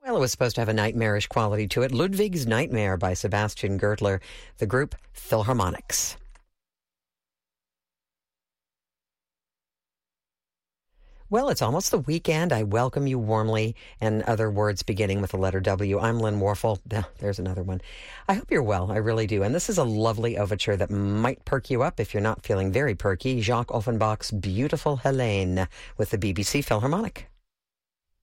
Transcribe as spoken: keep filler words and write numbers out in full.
Well, it was supposed to have a nightmarish quality to it. Ludwig's Nightmare by Sebastian Gertler, the group Philharmonics. Well, it's almost the weekend. I welcome you warmly, and other words beginning with the letter W. I'm Lynn Warfel. There's another one. I hope you're well. I really do. And this is a lovely overture that might perk you up if you're not feeling very perky. Jacques Offenbach's Beautiful Helene with the B B C Philharmonic.